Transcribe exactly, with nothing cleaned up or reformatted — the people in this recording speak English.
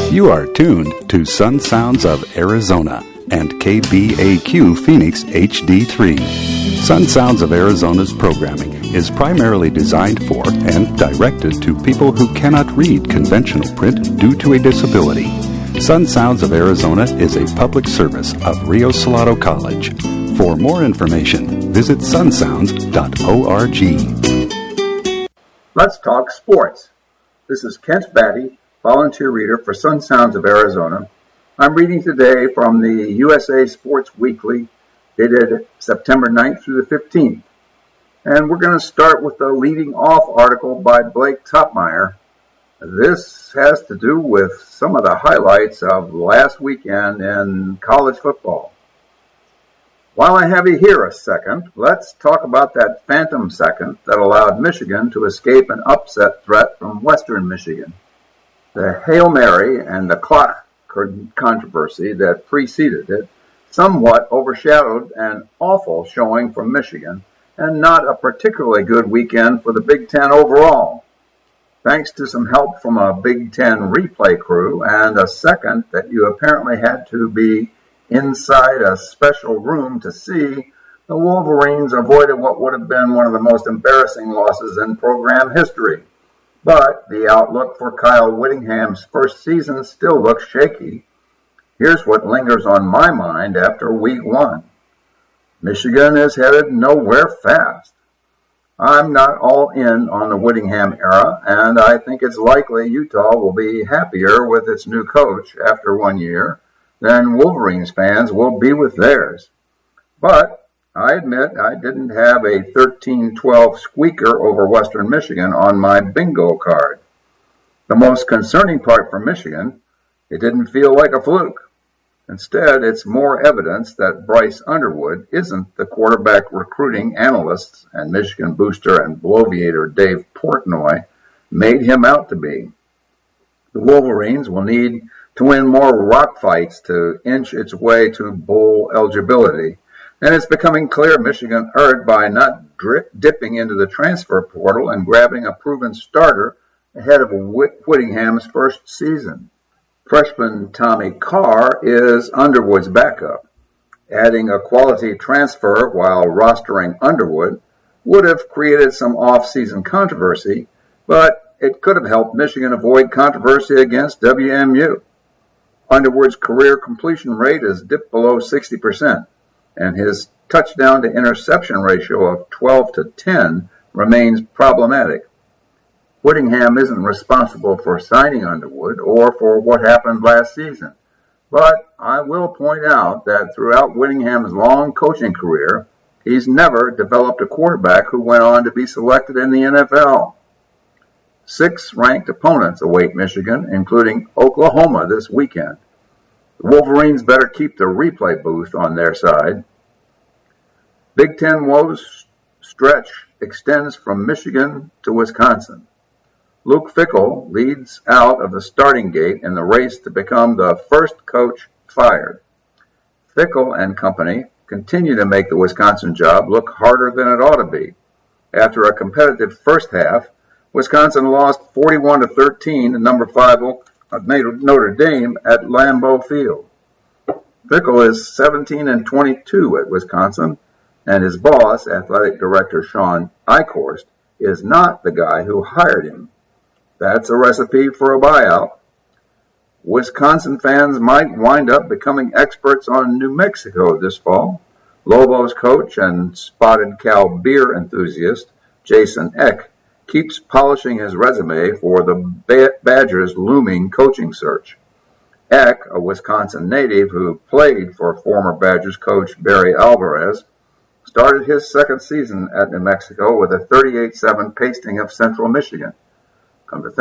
You are tuned to Sun Sounds of Arizona and K B A Q Phoenix H D three. Sun Sounds of Arizona's programming is primarily designed for and directed to people who cannot read conventional print due to a disability. Sun Sounds of Arizona is a public service of Rio Salado College. For more information, visit sun sounds dot org. Let's talk sports. This is Kent Batty, volunteer reader for Sun Sounds of Arizona. I'm reading today from the U S A Sports Weekly, dated September ninth through the fifteenth. And we're going to start with the leading off article by Blake Topmeyer. This has to do with some of the highlights of last weekend in college football. While I have you here a second, let's talk about that phantom second that allowed Michigan to escape an upset threat from Western Michigan. The Hail Mary and the clock controversy that preceded it somewhat overshadowed an awful showing from Michigan and not a particularly good weekend for the Big Ten overall. Thanks to some help from a Big Ten replay crew and a second that you apparently had to be inside a special room to see, the Wolverines avoided what would have been one of the most embarrassing losses in program history. But the outlook for Kyle Whittingham's first season still looks shaky. Here's what lingers on my mind after week one. Michigan is headed nowhere fast. I'm not all in on the Whittingham era, and I think it's likely Utah will be happier with its new coach after one year than Wolverines fans will be with theirs. But I admit I didn't have a thirteen twelve squeaker over Western Michigan on my bingo card. The most concerning part for Michigan, it didn't feel like a fluke. Instead, it's more evidence that Bryce Underwood isn't the quarterback recruiting analysts and Michigan booster and bloviator Dave Portnoy made him out to be. The Wolverines will need to win more rock fights to inch its way to bowl eligibility, and it's becoming clear Michigan erred by not drip, dipping into the transfer portal and grabbing a proven starter ahead of Whit- Whittingham's first season. Freshman Tommy Carr is Underwood's backup. Adding a quality transfer while rostering Underwood would have created some off-season controversy, but it could have helped Michigan avoid controversy against W M U. Underwood's career completion rate has dipped below sixty percent, and his touchdown to interception ratio of twelve to ten remains problematic. Whittingham isn't responsible for signing Underwood or for what happened last season, but I will point out that throughout Whittingham's long coaching career, he's never developed a quarterback who went on to be selected in the N F L. Six ranked opponents await Michigan, including Oklahoma this weekend. The Wolverines better keep the replay booth on their side. Big Ten woes stretch extends from Michigan to Wisconsin. Luke Fickell leads out of the starting gate in the race to become the first coach fired. Fickell and company continue to make the Wisconsin job look harder than it ought to be. After a competitive first half, Wisconsin lost forty-one to thirteen to number five Notre Dame at Lambeau Field. Fickell is seventeen and twenty-two at Wisconsin, and his boss, athletic director Sean Eichhorst, is not the guy who hired him. That's a recipe for a buyout. Wisconsin fans might wind up becoming experts on New Mexico this fall. Lobos coach and Spotted Cow beer enthusiast Jason Eck keeps polishing his resume for the Badgers' looming coaching search. Eck, a Wisconsin native who played for former Badgers coach Barry Alvarez, started his second season at New Mexico with a thirty-eight seven pasting of Central Michigan. Come to think